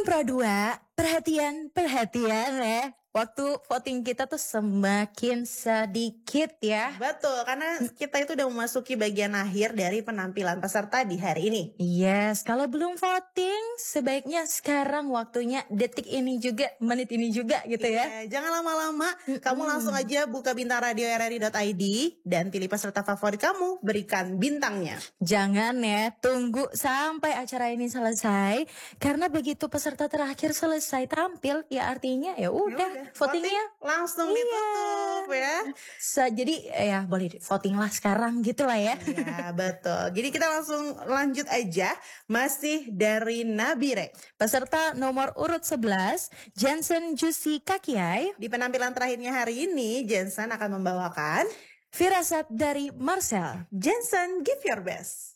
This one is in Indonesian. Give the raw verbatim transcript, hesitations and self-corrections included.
Teman Pro dua, perhatian, perhatian ya. Waktu voting kita tuh semakin sedikit ya. Betul, karena kita itu udah memasuki bagian akhir dari penampilan peserta di hari ini. Yes, kalau belum voting sebaiknya sekarang waktunya, detik ini juga, menit ini juga gitu ya. Iya, jangan lama-lama, kamu langsung aja buka bintang radio r r i dot i d dan pilih peserta favorit kamu, berikan bintangnya. Jangan ya, tunggu sampai acara ini selesai. Karena begitu peserta terakhir selesai tampil, ya artinya ya udah votingnya langsung iya. ditutup ya. So, jadi ya boleh voting lah sekarang gitu lah ya. Iya betul. Jadi kita langsung lanjut aja. Masih dari Nabire. Peserta nomor urut sebelas, Jensen Juicy Kakiai. Di penampilan terakhirnya hari ini, Jensen akan membawakan Firasat dari Marcel. Jensen, give your best.